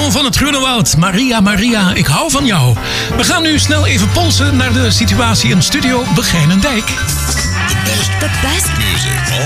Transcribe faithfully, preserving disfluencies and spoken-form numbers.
Trio van het Groenewoud. Maria, Maria, ik hou van jou. We gaan nu snel even polsen naar de situatie in studio Begijnendijk. The best music all